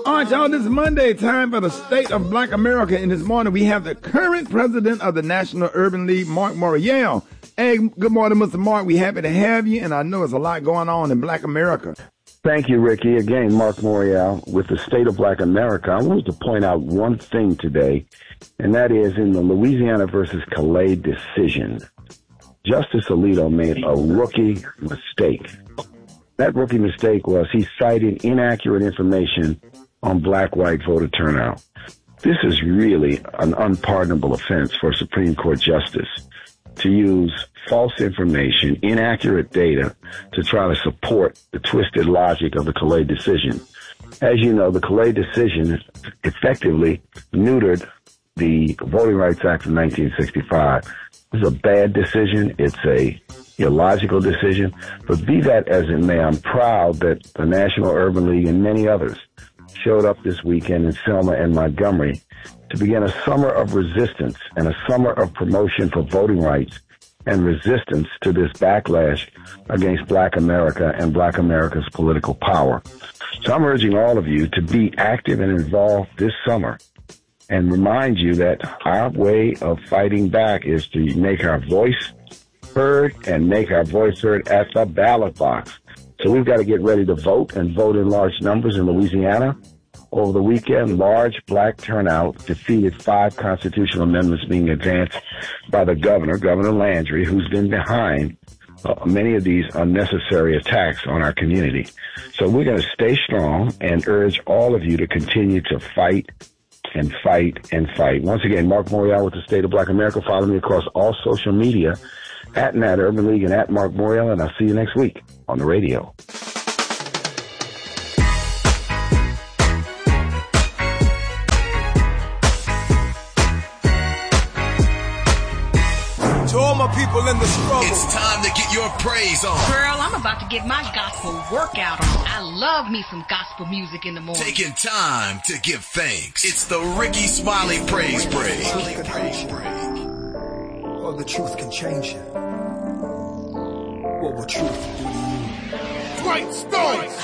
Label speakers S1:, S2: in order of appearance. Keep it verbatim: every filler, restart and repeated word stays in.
S1: All right, y'all, this is Monday, time for the State of Black America. And this morning we have the current president of the National Urban League, Mark Morial. Hey, good morning, Mister Mark. We're happy to have you, and I know there's a lot going on in Black America.
S2: Thank you, Ricky. Again, Mark Morial with the State of Black America. I wanted to point out one thing today, and that is in the Louisiana versus Calais decision, Justice Alito made a rookie mistake. That rookie mistake was he cited inaccurate information on black-white voter turnout. This is really an unpardonable offense for a Supreme Court justice to use false information, inaccurate data to try to support the twisted logic of the Calais decision. As you know, the Calais decision effectively neutered the Voting Rights Act of nineteen sixty-five. It's a bad decision. It's a illogical decision. But be that as it may, I'm proud that the National Urban League and many others showed up this weekend in Selma and Montgomery to begin a summer of resistance and a summer of promotion for voting rights and resistance to this backlash against Black America and Black America's political power. So I'm urging all of you to be active and involved this summer and remind you that our way of fighting back is to make our voice heard and make our voice heard at the ballot box. So we've got to get ready to vote and vote in large numbers in Louisiana. Over the weekend, large black turnout defeated five constitutional amendments being advanced by the governor, Governor Landry, who's been behind uh, many of these unnecessary attacks on our community. So we're going to stay strong and urge all of you to continue to fight and fight and fight. Once again, Mark Morial with the State of Black America. Follow me across all social media at Nat Urban League and at Mark Morial, and I'll see you next week on the radio.
S3: To all my people in the struggle,
S4: it's time to get your praise on.
S5: Girl, I'm about to get my gospel workout on. I love me some gospel music in the morning.
S4: Taking time to give thanks. It's the Ricky Smiley Praise Break.
S3: Oh, the truth can change you. What will truth do to you? Great stories.